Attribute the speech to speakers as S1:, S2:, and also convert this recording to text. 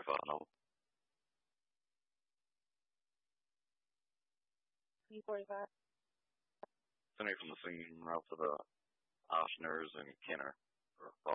S1: Stefano.
S2: B45.
S1: Sending from the singing route to the Oshners and Kinner.